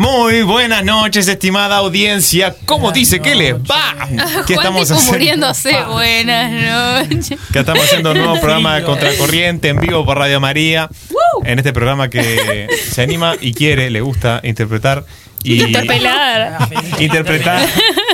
Muy buenas noches, estimada audiencia. ¿Cómo dice que les va? ¿Qué estamos haciendo? Muriéndose. Buenas noches. Que estamos haciendo un nuevo programa de Contracorriente en vivo por Radio María. En este programa que se anima y quiere, le gusta interpretar y interpretar.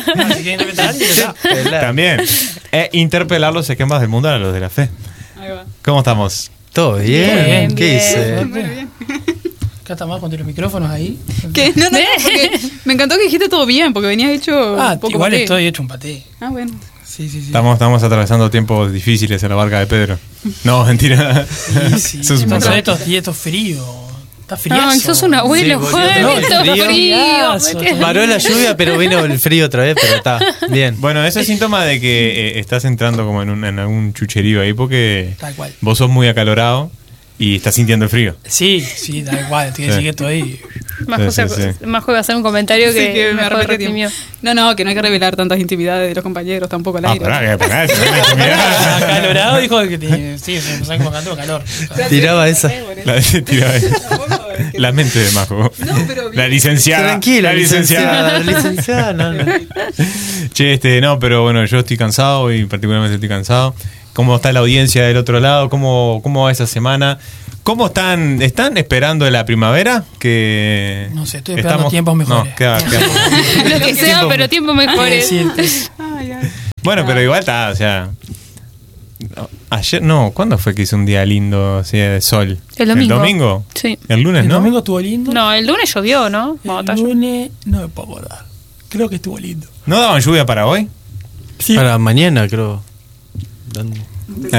También. Interpelar los esquemas del mundo a los de la fe. Ahí va. ¿Cómo estamos? ¿Todo bien? ¿Qué hice? Muy bien. Acá estamos con los micrófonos ahí. ¿Qué? No, porque me encantó que dijiste todo bien, porque venías hecho un poco igual paté. Estoy hecho un paté. Ah, bueno. Sí. Estamos atravesando tiempos difíciles en la barca de Pedro. No, mentira. Sí. Eso es un montón. Estos fríos. Está friazo. No, sos un abuelo, Sí, Juan. no, Esto frío. frío. Paró la lluvia, pero vino el frío otra vez, pero está bien. Bueno, eso es síntoma de que estás entrando como en algún chucherío ahí porque Tal cual. vos sos muy acalorado y estás sintiendo el frío. Sí, tal cual. Te decir que estoy. Majo iba a hacer un comentario Sí, que me mejor repetí. reprimió. No, que no hay que revelar tantas intimidades de los compañeros tampoco al aire. Pará, Acalorado, dijo que sí, se me saca como canto calor. Tiraba esa. La mente de Majo. No, pero bien. La licenciada. Tranquila, La licenciada. licenciada, no. Che, no, pero bueno, yo estoy cansado y particularmente estoy cansado. ¿Cómo está la audiencia del otro lado? ¿Cómo va esa semana? ¿Cómo están? ¿Están esperando la primavera? Que No sé, estoy esperando tiempos mejores. No, queda. Lo que sea, pero tiempo mejores. Ay. Bueno, pero igual está, o sea. Ayer, ¿cuándo fue que hizo un día lindo así de sol? El domingo. ¿El domingo? Sí. El lunes, El ¿no? domingo estuvo lindo. No, el lunes llovió, ¿no? Bueno, El lunes no me puedo acordar. Creo que estuvo lindo. ¿No daban lluvia para hoy? Sí. Para mañana, creo.